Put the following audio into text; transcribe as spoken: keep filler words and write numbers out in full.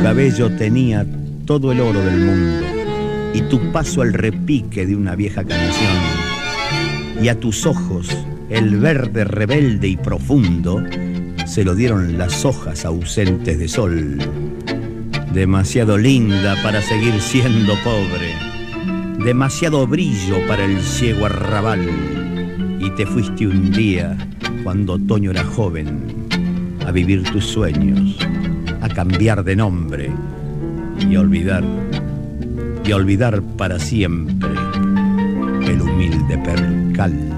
cabello tenía todo el oro del mundo y tu paso el repique de una vieja canción, y a tus ojos el verde rebelde y profundo se lo dieron las hojas ausentes de sol. Demasiado linda para seguir siendo pobre, demasiado brillo para el ciego arrabal, y te fuiste un día cuando otoño era joven a vivir tus sueños, a cambiar de nombre y a olvidar, y a olvidar para siempre el humilde percal.